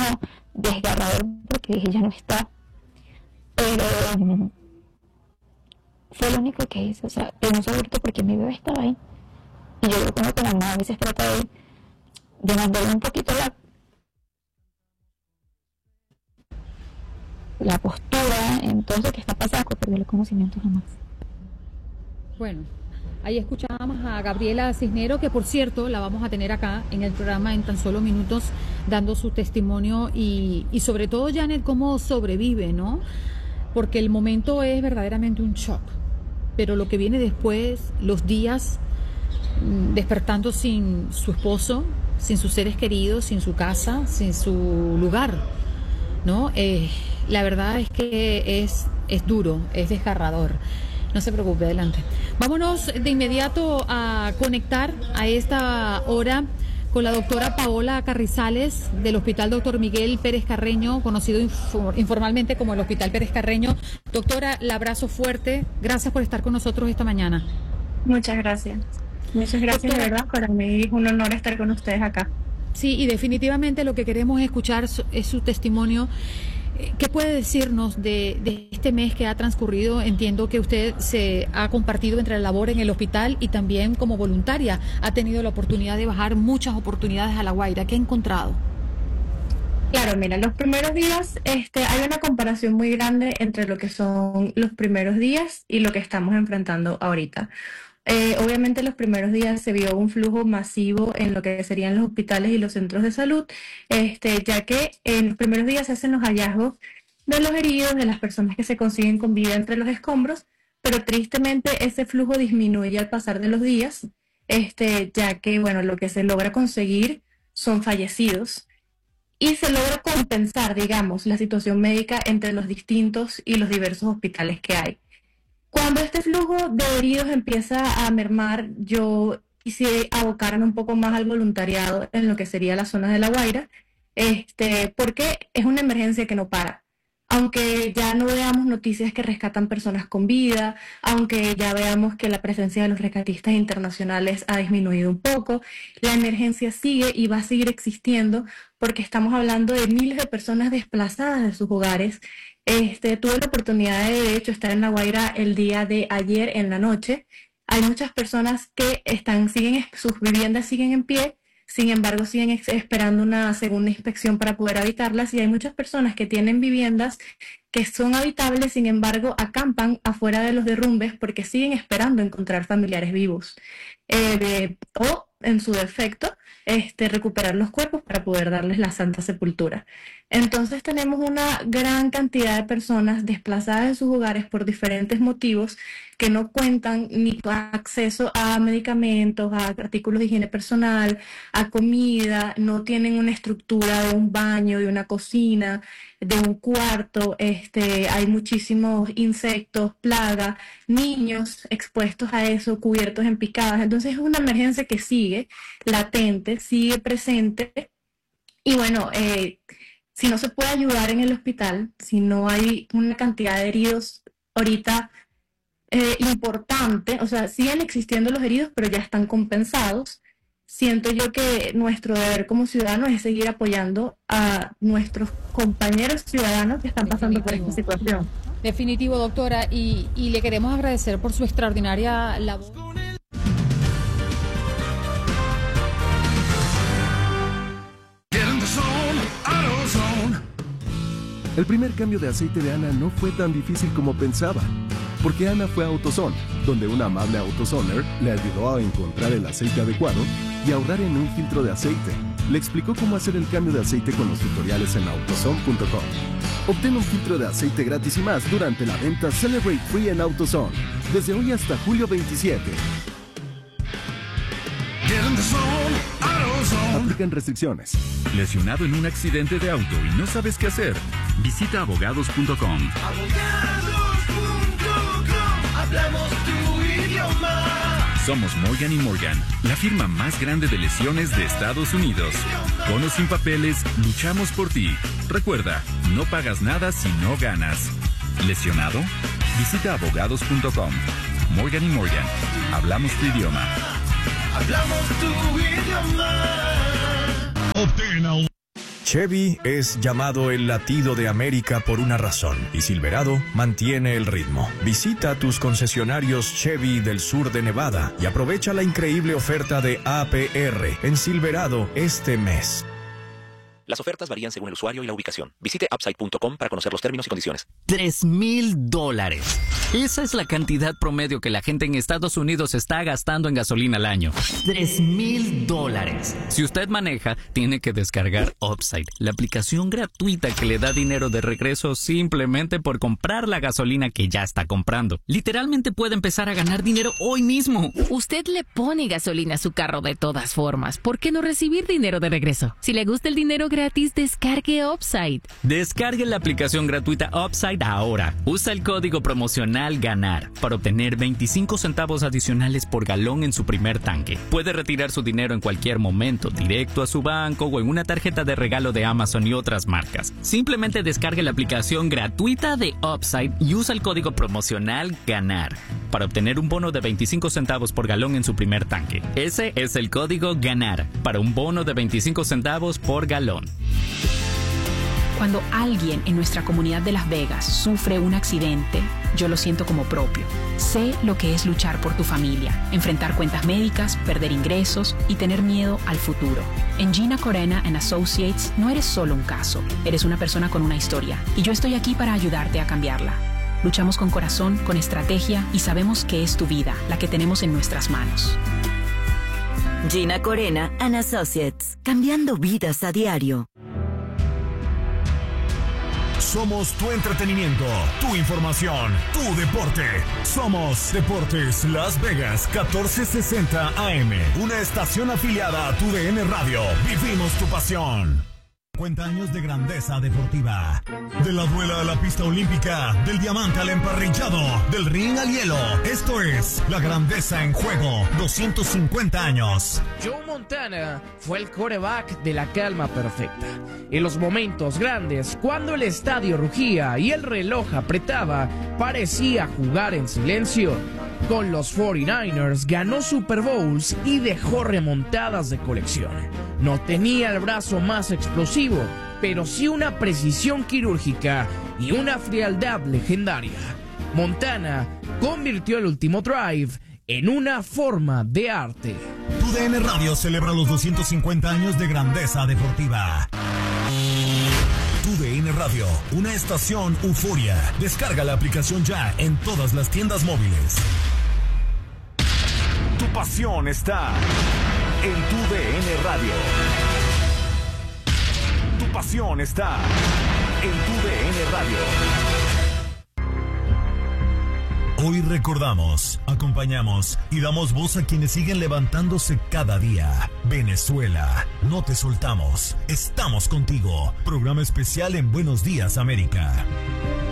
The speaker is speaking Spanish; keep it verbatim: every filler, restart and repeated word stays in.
desgarrador porque dije, ya no está. Pero um, fue lo único que hice, o sea, pensé ahorita porque mi bebé estaba ahí. Y yo creo que uno como mamá a veces trata de, de mandarle un poquito la, la postura, entonces que está pasando, perder el conocimiento jamás. Bueno, ahí escuchábamos a Gabriela Cisnero, que por cierto la vamos a tener acá en el programa en tan solo minutos dando su testimonio y, y sobre todo, Janet, cómo sobrevive, ¿no? Porque el momento es verdaderamente un shock, pero lo que viene después, los días despertando sin su esposo, sin sus seres queridos, sin su casa, sin su lugar, ¿no? Eh, la verdad es que es, es duro, es desgarrador. No se preocupe, adelante. Vámonos de inmediato a conectar a esta hora con la doctora Paola Carrizales del Hospital Doctor Miguel Pérez Carreño, conocido inf- informalmente como el Hospital Pérez Carreño. Doctora, el abrazo fuerte. Gracias por estar con nosotros esta mañana. Muchas gracias. Muchas gracias, de verdad. Para mí es un honor estar con ustedes acá. Sí, y definitivamente lo que queremos escuchar es su testimonio. ¿Qué puede decirnos de, de este mes que ha transcurrido? Entiendo que usted se ha compartido entre la labor en el hospital y también como voluntaria ha tenido la oportunidad de bajar muchas oportunidades a La Guaira. ¿Qué ha encontrado? Claro, mira, los primeros días este, hay una comparación muy grande entre lo que son los primeros días y lo que estamos enfrentando ahorita. Eh, obviamente los primeros días se vio un flujo masivo en lo que serían los hospitales y los centros de salud, este, ya que en los primeros días se hacen los hallazgos de los heridos, de las personas que se consiguen con vida entre los escombros, pero tristemente ese flujo disminuye al pasar de los días, este, ya que bueno, lo que se logra conseguir son fallecidos y se logra compensar, digamos, la situación médica entre los distintos y los diversos hospitales que hay. Cuando este flujo de heridos empieza a mermar, yo quise abocarme un poco más al voluntariado en lo que sería la zona de La Guaira, este, porque es una emergencia que no para. Aunque ya no veamos noticias que rescatan personas con vida, aunque ya veamos que la presencia de los rescatistas internacionales ha disminuido un poco, la emergencia sigue y va a seguir existiendo porque estamos hablando de miles de personas desplazadas de sus hogares. Este, tuve la oportunidad de, de hecho, estar en La Guaira el día de ayer en la noche. Hay muchas personas que están, siguen, sus viviendas siguen en pie, sin embargo siguen ex- esperando una segunda inspección para poder habitarlas, y hay muchas personas que tienen viviendas que son habitables, sin embargo acampan afuera de los derrumbes porque siguen esperando encontrar familiares vivos. Eh, de, o, en su defecto, este, recuperar los cuerpos para poder darles la santa sepultura. Entonces tenemos una gran cantidad de personas desplazadas de sus hogares por diferentes motivos que no cuentan ni con acceso a medicamentos, a artículos de higiene personal, a comida, no tienen una estructura de un baño, de una cocina, de un cuarto, este, hay muchísimos insectos, plagas, niños expuestos a eso, cubiertos en picadas. Entonces es una emergencia que sigue latente, sigue presente. Y bueno, eh, si no se puede ayudar en el hospital, si no hay una cantidad de heridos ahorita eh, importante, o sea, siguen existiendo los heridos, pero ya están compensados. Siento yo que nuestro deber como ciudadanos es seguir apoyando a nuestros compañeros ciudadanos que están pasando por esta situación. Definitivo, doctora, y, y le queremos agradecer por su extraordinaria labor. El primer cambio de aceite de Ana no fue tan difícil como pensaba, porque Ana fue a AutoZone, donde una amable AutoZoner le ayudó a encontrar el aceite adecuado y ahorrar en un filtro de aceite. Le explicó cómo hacer el cambio de aceite con los tutoriales en autozone punto com. Obtén un filtro de aceite gratis y más durante la venta Celebrate Free en AutoZone, desde hoy hasta julio veintisiete. Aplican restricciones. ¿Lesionado en un accidente de auto y no sabes qué hacer? Visita abogados punto com. abogados punto com. Hablamos tu idioma. Somos Morgan y Morgan, la firma más grande de lesiones de Estados Unidos. Con o sin papeles, luchamos por ti. Recuerda, no pagas nada si no ganas. ¿Lesionado? Visita abogados punto com. Morgan y Morgan, hablamos tu idioma. Hablamos tu idioma. Obtén Chevy es llamado el latido de América por una razón y Silverado mantiene el ritmo. Visita tus concesionarios Chevy del sur de Nevada y aprovecha la increíble oferta de A P R en Silverado este mes. Las ofertas varían según el usuario y la ubicación. Visite upside punto com para conocer los términos y condiciones. Tres mil dólares. Esa es la cantidad promedio que la gente en Estados Unidos está gastando en gasolina al año. Tres mil dólares. Si usted maneja, tiene que descargar Upside, la aplicación gratuita que le da dinero de regreso simplemente por comprar la gasolina que ya está comprando. Literalmente puede empezar a ganar dinero hoy mismo. Usted le pone gasolina a su carro de todas formas. ¿Por qué no recibir dinero de regreso? Si le gusta el dinero gratis, descargue Upside. Descargue la aplicación gratuita Upside ahora. Usa el código promocional GANAR para obtener veinticinco centavos adicionales por galón en su primer tanque. Puede retirar su dinero en cualquier momento, directo a su banco o en una tarjeta de regalo de Amazon y otras marcas. Simplemente descargue la aplicación gratuita de Upside y usa el código promocional GANAR para obtener un bono de veinticinco centavos por galón en su primer tanque. Ese es el código GANAR para un bono de veinticinco centavos por galón. Cuando alguien en nuestra comunidad de Las Vegas sufre un accidente, yo lo siento como propio. Sé lo que es luchar por tu familia, enfrentar cuentas médicas, perder ingresos y tener miedo al futuro. En Gina Corena and Associates no eres solo un caso, eres una persona con una historia y yo estoy aquí para ayudarte a cambiarla. Luchamos con corazón, con estrategia y sabemos que es tu vida la que tenemos en nuestras manos. Gina Corena and Associates, cambiando vidas a diario. Somos tu entretenimiento, tu información, tu deporte. Somos Deportes Las Vegas catorce sesenta A M, una estación afiliada a tu D N Radio. Vivimos tu pasión. cincuenta años de grandeza deportiva. De la duela a la pista olímpica, del diamante al emparrillado, del ring al hielo. Esto es la grandeza en juego. doscientos cincuenta años. Joe Montana fue el quarterback de la calma perfecta. En los momentos grandes, cuando el estadio rugía y el reloj apretaba, parecía jugar en silencio. Con los cuarenta y nueve ers ganó Super Bowls y dejó remontadas de colección. No tenía el brazo más explosivo, pero sí una precisión quirúrgica y una frialdad legendaria. Montana convirtió el último drive en una forma de arte. Tu D N Radio celebra los doscientos cincuenta años de grandeza deportiva. Tu D N Radio, una estación euforia. Descarga la aplicación ya en todas las tiendas móviles. Tu pasión está en tu D N Radio. Tu pasión está en tu D N Radio. Hoy recordamos, acompañamos y damos voz a quienes siguen levantándose cada día. Venezuela, no te soltamos, estamos contigo. Programa especial en Buenos Días, América.